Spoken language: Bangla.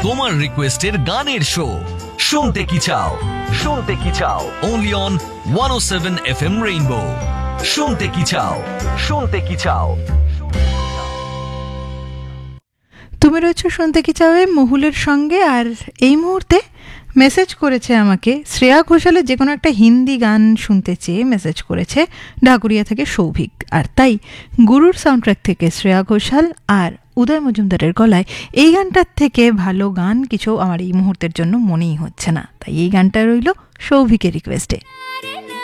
তোমার রিকোয়েস্টের গানের শো শুনতে কি চাও, শুনতে কি চাও, অনলি অন 107 FM রেইনবো। শুনতে কি চাও, শুনতে কি চাও। তুমি রয়েছো শুনতে কি চাও মহুলের সঙ্গে। আর এই মুহূর্তে মেসেজ করেছে আমাকে শ্রেয়া ঘোষালের যে কোনো একটা হিন্দি গান শুনতে চেয়ে মেসেজ করেছে ঢাকুরিয়া থেকে সৌভিক। আর তাই গুরুর সাউন্ডট্র্যাক থেকে শ্রেয়া ঘোষাল আর উদয় মজুমদারের গলায় এই গানটার থেকে ভালো গান কিছু আমার এই মুহূর্তের জন্য মনেই হচ্ছে না, তাই এই গানটা রইল সৌভিকের রিকোয়েস্টে।